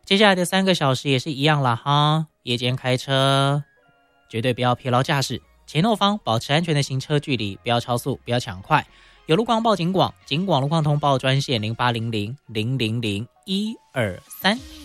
接下来的3个小时也是一样啦哈，夜间开车绝对不要疲劳驾驶，前后方保持安全的行车距离，不要超速，不要抢快。有路况报警广，警广路况通报专线0800000123。